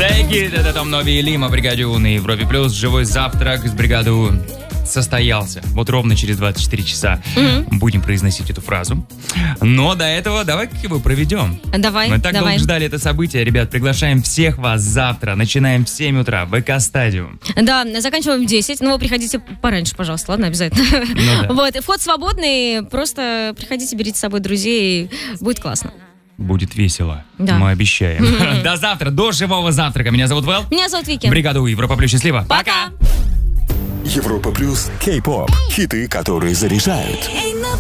Take it, это Том Нови и Лима, бригаде У на Европе Плюс. Живой завтрак с бригадой У состоялся. Вот ровно через 24 часа будем произносить эту фразу. Но до этого давай-ка его проведем. Давай, Мы так долго ждали это событие. Ребят, приглашаем всех вас завтра. Начинаем в 7 утра в ВК-стадиум. Да, заканчиваем в 10. Ну, вы приходите пораньше, пожалуйста, ладно, обязательно. Ну, да. Вот, вход свободный. Просто приходите, берите с собой друзей. Будет классно. Будет весело. Да. Мы обещаем. До завтра, до живого завтрака. Меня зовут Вэл. Меня зовут Вики. Бригада У, Европа Плюс, счастливо. Пока. Европа Плюс, Кей-поп, хиты, которые заряжают.